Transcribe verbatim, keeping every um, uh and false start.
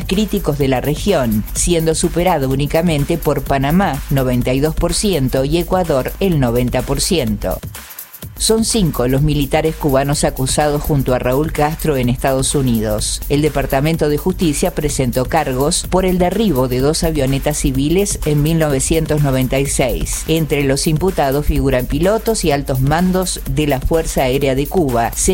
más críticos de la región, siendo superado únicamente por Panamá, noventa y dos por ciento, y Ecuador, el noventa por ciento. Son cinco los militares cubanos acusados junto a Raúl Castro en Estados Unidos. El Departamento de Justicia presentó cargos por el derribo de dos avionetas civiles en mil novecientos noventa y seis. Entre los imputados figuran pilotos y altos mandos de la Fuerza Aérea de Cuba,